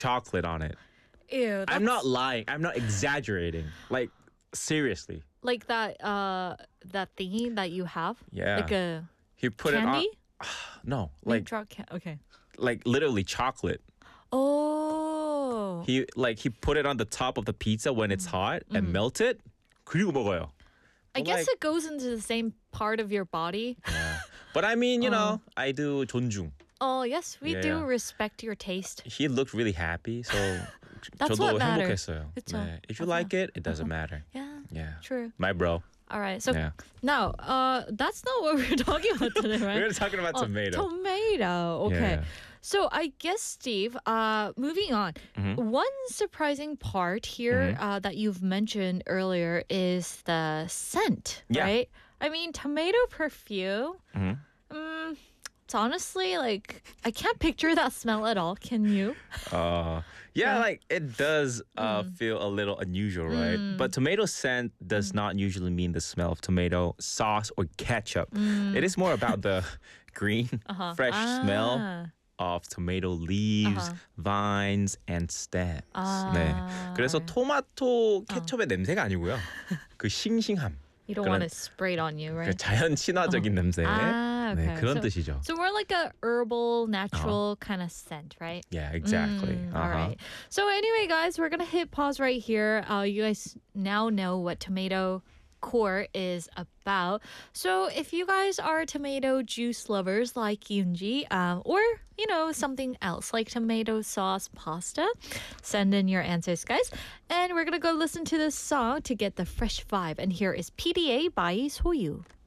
chocolate on it. Ew. I'm not that's lying. I'm not exaggerating. Like seriously. like that thingy that you have. Yeah. Like a He put candy. it on. No, Okay. like literally chocolate. Oh. He put it on the top of the pizza when it's hot and melt it. 그리고 먹어요. I guess like- it goes into the same part of your body. But I mean, I do 존중. Oh, yes, we do Yeah. respect your taste. He looked really happy, so That's 저도 what matters. 행복했어요. 그쵸. 네. If you like it, it doesn't matter. Yeah, Yeah. true. My bro. All right, so Yeah. now, that's not what we're talking about today, right? We're talking about Oh, tomato. Tomato. Okay. Yeah. So I guess, Steve, moving on. One surprising part here that you've mentioned earlier is the scent, Yeah. right? I mean, tomato perfume. It's honestly like I can't picture that smell at all. Can you? Yeah, like it does feel a little unusual, right? But tomato scent does not usually mean the smell of tomato sauce or ketchup. It is more about the green, fresh smell of tomato leaves, vines, and stems. 네. 그래서 토마토 케첩의 냄새가 아니고요. 그 싱싱함. You don't 그런- want to spray it on you, 그 right? 자연 친화적인 냄새. 아, 네, okay. 그런 뜻이죠. So we're like a herbal, natural kind of scent, right? Yeah, exactly. All right. So anyway, guys, we're gonna hit pause right here. You guys now know what tomato core is about. So if you guys are tomato juice lovers like Yoonji, or something else like tomato sauce pasta, send in your answers, guys. And we're gonna go listen to this song to get the fresh vibe. And here is PDA by Soyu.